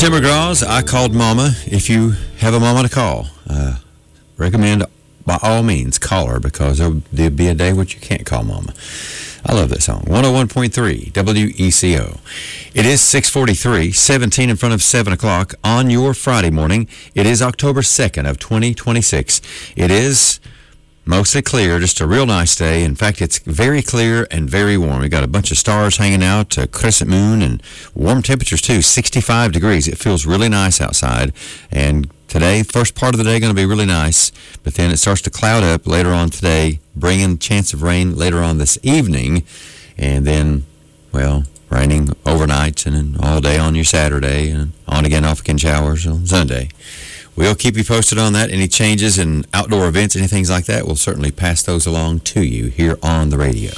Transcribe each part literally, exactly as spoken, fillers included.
Tim McGraw's I Called Mama. If you have a mama to call, uh, recommend by all means call her, because there'll, there'll be a day which you can't call mama. I love that song. one oh one point three W E C O. It is six forty-three, seventeen in front of seven o'clock on your Friday morning. It is October second of twenty twenty-six. It is mostly clear, just a real nice day. In fact, it's very clear and very warm. We got a bunch of stars hanging out, a crescent moon, and warm temperatures too, sixty-five degrees. It feels really nice outside. And today, first part of the day, going to be really nice, but then it starts to cloud up later on today, bringing chance of rain later on this evening, and then, well, raining overnight and then all day on your Saturday, and on again, off again showers on Sunday. We'll keep you posted on that. Any changes in outdoor events, any things like that, we'll certainly pass those along to you here on the radio.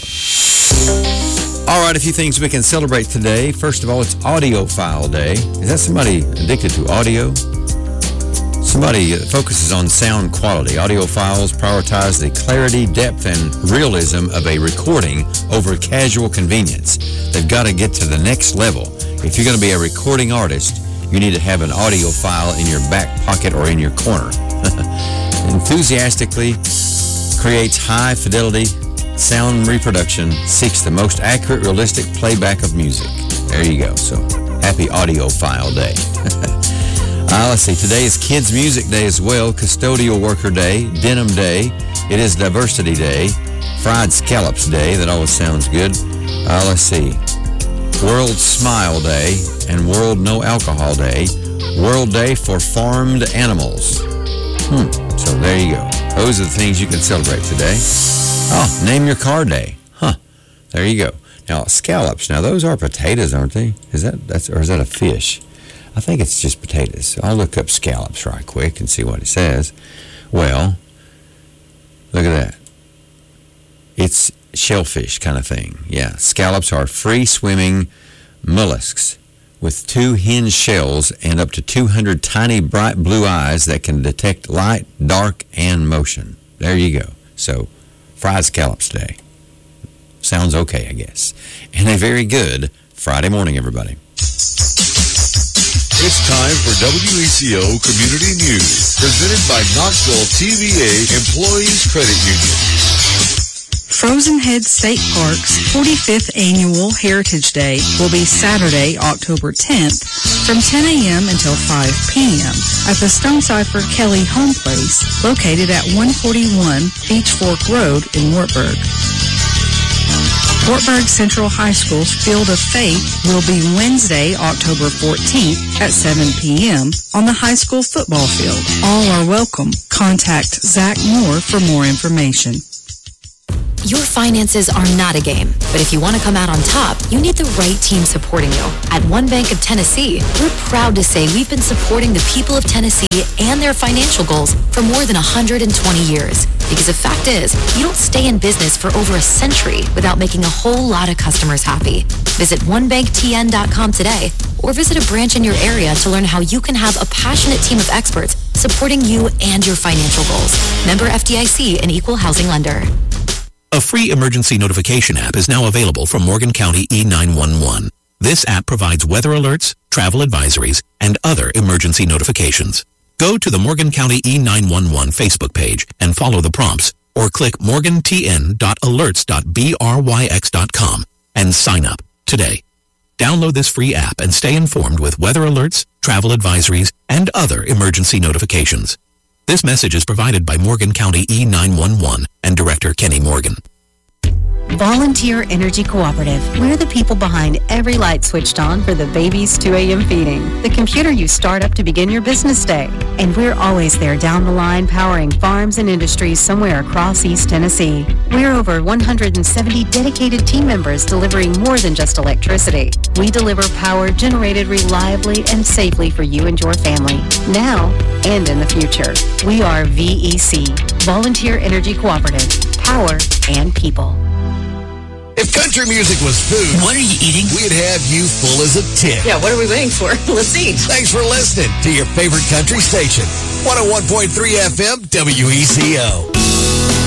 All right, a few things we can celebrate today. First of all, it's Audiophile Day. Is that somebody addicted to audio? Somebody focuses on sound quality. Audiophiles prioritize the clarity, depth, and realism of a recording over casual convenience. They've got to get to the next level. If you're going to be a recording artist, you need to have an audiophile in your back pocket or in your corner. Enthusiastically creates high-fidelity sound reproduction, seeks the most accurate, realistic playback of music. There you go. So, happy Audiophile Day. Uh, let's see, today is Kids Music Day as well, Custodial Worker Day, Denim Day, it is Diversity Day, Fried Scallops Day, that always sounds good. Uh, let's see, World Smile Day and World No Alcohol Day, World Day for Farmed Animals. Hmm, so there you go. Those are the things you can celebrate today. Oh, Name Your Car Day. Huh, there you go. Now, scallops, now those are potatoes, aren't they? Is that, that's, or is that a fish? I think it's just potatoes. I'll look up scallops right quick and see what it says. Well, look at that. It's shellfish kind of thing. Yeah, scallops are free-swimming mollusks with two hinged shells and up to two hundred tiny bright blue eyes that can detect light, dark, and motion. There you go. So, fried scallops day. Sounds okay, I guess. And a very good Friday morning, everybody. It's time for W E C O Community News, presented by Knoxville T V A Employees Credit Union. Frozen Head State Park's forty-fifth Annual Heritage Day will be Saturday, October tenth, from ten a.m. until five p.m. at the Stonecipher Kelly Home Place, located at one forty-one Beach Fork Road in Wartburg. Wartburg Central High School's Field of Faith will be Wednesday, October fourteenth at seven p.m. on the high school football field. All are welcome. Contact Zach Moore for more information. Your finances are not a game, but if you want to come out on top, you need the right team supporting you. At One Bank of Tennessee, we're proud to say we've been supporting the people of Tennessee and their financial goals for more than one hundred twenty years. Because the fact is, you don't stay in business for over a century without making a whole lot of customers happy. Visit one bank t n dot com today or visit a branch in your area to learn how you can have a passionate team of experts supporting you and your financial goals. Member F D I C, an equal housing lender. A free emergency notification app is now available from Morgan County E nine one one. This app provides weather alerts, travel advisories, and other emergency notifications. Go to the Morgan County E nine one one Facebook page and follow the prompts, or click morgan t n dot alerts dot bryx dot com and sign up today. Download this free app and stay informed with weather alerts, travel advisories, and other emergency notifications. This message is provided by Morgan County E nine one one and Director Kenny Morgan. Volunteer Energy Cooperative. We're the people behind every light switched on for the baby's two a.m. feeding, the computer you start up to begin your business day. And we're always there down the line powering farms and industries somewhere across East Tennessee. We're over one hundred seventy dedicated team members delivering more than just electricity. We deliver power generated reliably and safely for you and your family, now and in the future. We are V E C, Volunteer Energy Cooperative, power and people. If country music was food, what are you eating? We'd have you full as a tip. Yeah, what are we waiting for? Let's eat. Thanks for listening to your favorite country station, one oh one point three F M W E C O.